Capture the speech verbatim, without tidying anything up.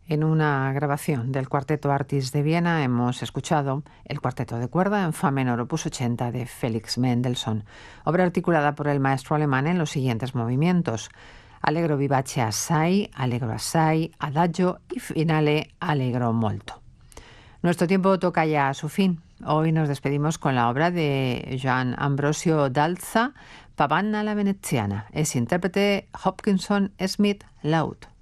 En una grabación del Cuarteto Artis de Viena hemos escuchado el cuarteto de cuerda en Fa menor opus ochenta de Felix Mendelssohn, obra articulada por el maestro alemán en los siguientes movimientos: Allegro vivace assai, Allegro assai, Adagio y finale Allegro molto. Nuestro tiempo toca ya a su fin. Hoy nos despedimos con la obra de Johann Ambrosio Dalza, Pavanna la Veneziana. Es intérprete Hopkinson Smith Laud.